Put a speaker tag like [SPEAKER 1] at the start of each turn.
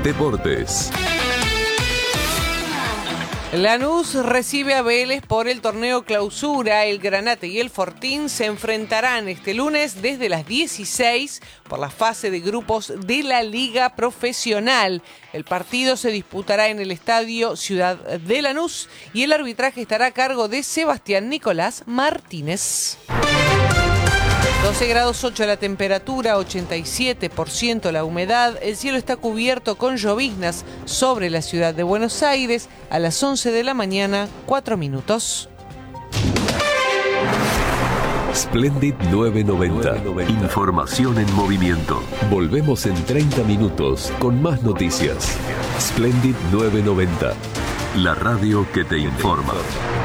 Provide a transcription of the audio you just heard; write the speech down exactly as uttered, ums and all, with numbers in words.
[SPEAKER 1] Deportes.
[SPEAKER 2] Lanús recibe a Vélez por el torneo Clausura. El Granate y el Fortín se enfrentarán este lunes desde las dieciséis por la fase de grupos de la Liga Profesional. El partido se disputará en el Estadio Ciudad de Lanús y el arbitraje estará a cargo de Sebastián Nicolás Martínez. doce grados ocho la temperatura, ochenta y siete por ciento la humedad. El cielo está cubierto con lloviznas sobre la ciudad de Buenos Aires. A las once de la mañana, cuatro minutos.
[SPEAKER 1] Splendid nueve noventa. Información en movimiento. Volvemos en treinta minutos con más noticias. Splendid nueve noventa. La radio que te informa.